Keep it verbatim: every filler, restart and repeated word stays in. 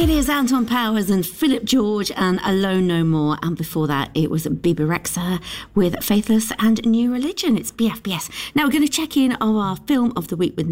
It is Anton Powers and Philip George and Alone No More. And before that, it was Bebe Rexha with Faithless and New Religion. It's B F B S. Now we're going to check in on our film of the week with